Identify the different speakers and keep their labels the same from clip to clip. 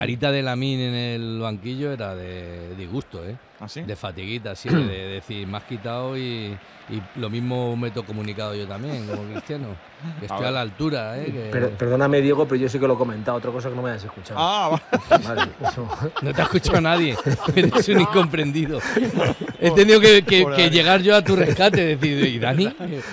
Speaker 1: carita de Lamín en el banquillo era de disgusto, ¿eh?
Speaker 2: ¿Ah, sí?
Speaker 1: De fatiguita, sí, de decir, me has quitado y lo mismo me he comunicado yo también, como Cristiano, que estoy a la altura, ¿eh? Que...
Speaker 3: Perdóname, Diego, pero yo sí que lo he comentado, otra cosa que no me hayas escuchado.
Speaker 2: Ah,
Speaker 3: vale. Eso.
Speaker 1: No te ha escuchado nadie, eres un incomprendido. He tenido que llegar yo a tu rescate, decir, ¿y Dani?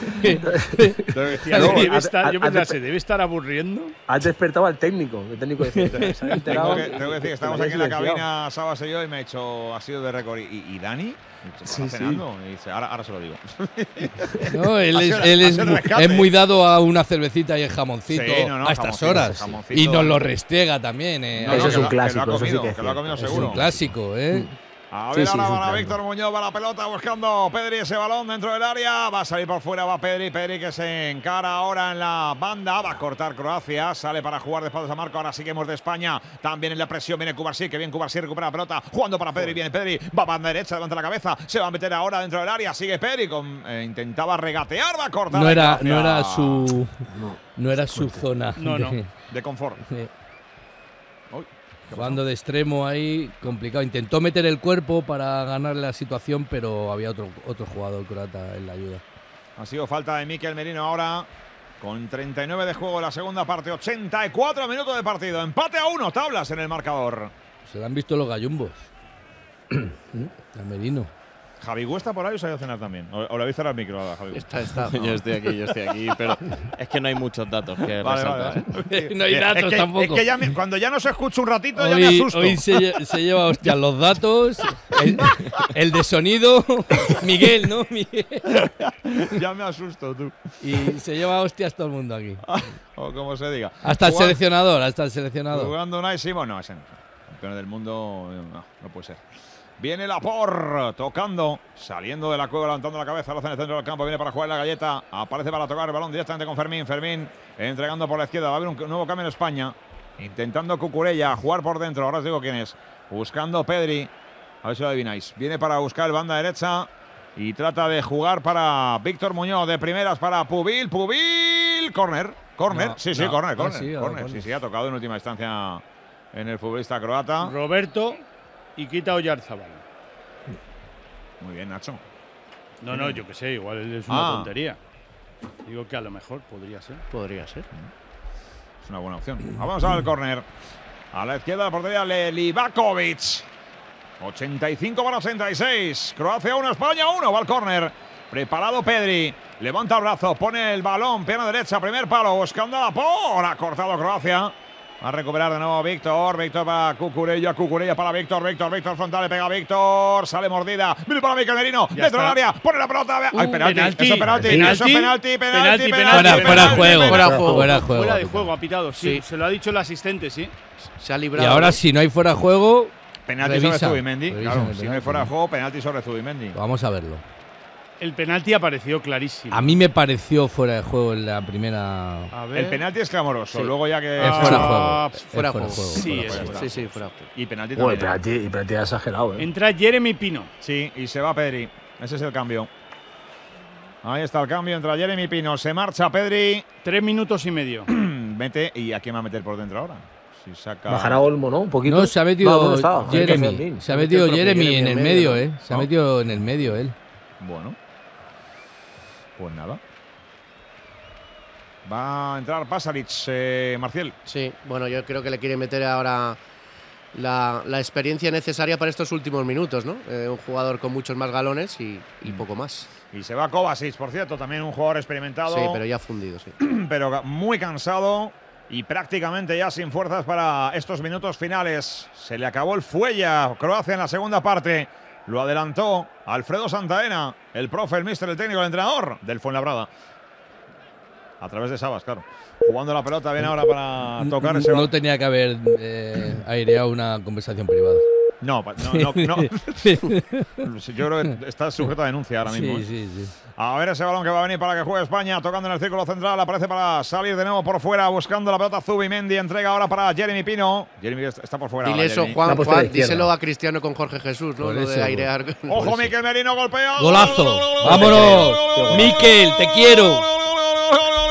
Speaker 4: Yo pensaba, ¿se debe estar aburriendo?
Speaker 3: Has despertado al técnico. El técnico decía, ¿se ha enterado?
Speaker 2: Tengo que decir que estamos aquí en la cabina, Sabas y yo, y me ha hecho, ha sido de récord. ¿Y Dani?
Speaker 3: Sí,
Speaker 2: cenando. Y dice, ahora se lo digo.
Speaker 1: No, él es muy dado a una cervecita y el jamoncito a estas horas. Y nos lo restriega también.
Speaker 3: Eso es un clásico.
Speaker 2: Que lo ha comido seguro.
Speaker 1: Es un clásico, ¿eh?
Speaker 2: A ver, ahora va Víctor Muñoz, va la pelota buscando Pedri ese balón dentro del área. Va a salir por fuera, va Pedri que se encara ahora en la banda. Va a cortar Croacia, sale para jugar de espaldas a Marco. Ahora seguimos de España. También en la presión viene Cubarsí, que bien Cubarsí recupera la pelota. Jugando para Pedri, viene Pedri. Va a banda derecha, levanta la cabeza. Se va a meter ahora dentro del área. Sigue Pedri, intentaba regatear, va a cortar.
Speaker 1: No era su zona
Speaker 2: de confort.
Speaker 1: Jugando de extremo ahí, complicado. Intentó meter el cuerpo para ganarle la situación, pero había otro jugador croata en la ayuda.
Speaker 2: Ha sido falta de Mikel Merino ahora, con 39 de juego en la segunda parte, 84 minutos de partido. Empate a 1, tablas en el marcador.
Speaker 1: Se le han visto los gallumbos. A Merino.
Speaker 2: ¿Javi Gu está por ahí o se ha ido a cenar también? ¿O le habéis cerrado el micro a Javi Gu?
Speaker 5: Está. Yo estoy aquí, pero es que no hay muchos datos que resaltar.
Speaker 1: No hay datos tampoco.
Speaker 2: Es que cuando ya no se escucha un ratito ya me asusto.
Speaker 1: Hoy se lleva hostias los datos, el de sonido, Miguel, ¿no? Miguel.
Speaker 2: Ya me asusto, tú.
Speaker 1: Y se lleva hostias todo el mundo aquí.
Speaker 2: O como se diga.
Speaker 1: Hasta el seleccionador.
Speaker 2: Jugando Unai Simón, no, ese no. Campeón del mundo, no puede ser. Viene Laporte, tocando, saliendo de la cueva, levantando la cabeza, lo hace en el centro del campo, viene para jugar la galleta, aparece para tocar el balón directamente con Fermín, entregando por la izquierda, va a haber un nuevo cambio en España, intentando Cucurella, jugar por dentro, ahora os digo quién es, buscando Pedri, a ver si lo adivináis, viene para buscar el banda derecha y trata de jugar para Víctor Muñoz, de primeras para Pubil, córner, corner, sí, ha tocado en última instancia en el futbolista croata.
Speaker 4: Roberto y quita Oyarzabal.
Speaker 2: Muy bien, Nacho.
Speaker 4: No, yo qué sé, igual es una tontería. Digo que a lo mejor podría ser.
Speaker 2: Es una buena opción. Vamos al córner. A la izquierda de la portería, Livakovic. 85 para 86. Croacia 1, España 1. Va al córner. Preparado Pedri. Levanta el brazo, pone el balón, pierna derecha, primer palo, buscando a Por. Ha cortado Croacia. Va a recuperar de nuevo Víctor para Cucurella para Víctor frontal, le pega a Víctor, sale mordida, viene para Mikel Merino, dentro del área, pone la pelota, hay penalti, penalti.
Speaker 1: Fuera
Speaker 4: de juego, ha pitado, sí, se lo ha dicho el asistente, sí.
Speaker 5: Se ha librado.
Speaker 1: Y ahora si no hay fuera de juego,
Speaker 2: penalti sobre Zubimendi, claro, si no hay fuera de juego, penalti sobre Zubimendi.
Speaker 1: Vamos a verlo.
Speaker 4: El penalti apareció clarísimo.
Speaker 1: A mí me pareció fuera de juego en la primera.
Speaker 2: El penalti es clamoroso. Sí. Luego ya que.
Speaker 1: Es fuera de juego.
Speaker 5: Fuera de juego.
Speaker 4: Sí,
Speaker 5: fuera de juego.
Speaker 2: Y penalti también.
Speaker 3: Y penalti exagerado, ¿eh?
Speaker 4: Entra Jeremy Pino.
Speaker 2: Sí, y se va Pedri. Ese es el cambio. Ahí está el cambio. Entra Jeremy Pino. Se marcha Pedri.
Speaker 4: 3 minutos y medio.
Speaker 2: Mete. ¿Y a quién va a meter por dentro ahora? Si saca.
Speaker 3: Bajará Olmo, ¿no? Un poquito.
Speaker 1: No, se ha metido Jeremy. Se ha metido Jeremy en el medio, ¿eh? Se ha metido en el medio él.
Speaker 2: Bueno. Pues nada. Va a entrar Pasalic, Marcial.
Speaker 5: Sí, bueno, yo creo que le quiere meter ahora la experiencia necesaria para estos últimos minutos, ¿no? Un jugador con muchos más galones y poco más.
Speaker 2: Y se va Kovacic, por cierto, también un jugador experimentado.
Speaker 5: Sí, pero ya fundido, sí.
Speaker 2: Pero muy cansado y prácticamente ya sin fuerzas para estos minutos finales. Se le acabó el fuelle a Croacia en la segunda parte. Lo adelantó Alfredo Santaena, el profe, el míster, el técnico, el entrenador del Fuenlabrada. A través de Sabas, claro. Jugando la pelota, viene ahora para tocar ese.
Speaker 1: No tenía que haber aireado una conversación privada.
Speaker 2: No. Yo creo que está sujeto a denuncia ahora mismo.
Speaker 1: Sí.
Speaker 2: A ver ese balón que va a venir para que juegue España, tocando en el círculo central, aparece para salir de nuevo por fuera, buscando la pelota Zubimendi, entrega ahora para Jeremy Pino. Jeremy está por fuera.
Speaker 5: Dile eso, Juan, díselo a Cristiano con Jorge Jesús, ¿no? Lo de airear.
Speaker 2: ¡Ojo, Mikel Merino, golpea!
Speaker 1: ¡Golazo! ¡Vámonos! ¡Mikel, te quiero!